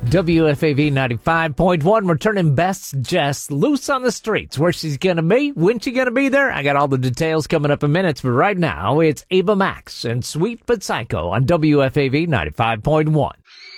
WFAV 95.1, returning Best Jess loose on the streets. Where she's going to be, when she's going to be there, I got all the details coming up in minutes. But right now, it's Ava Max and Sweet But Psycho on WFAV 95.1.